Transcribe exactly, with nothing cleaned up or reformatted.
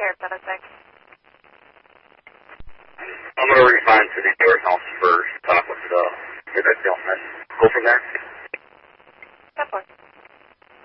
care, seven six. I'm going to refine to the York House first, talk with the, get that gentleman. Go from there. Of course.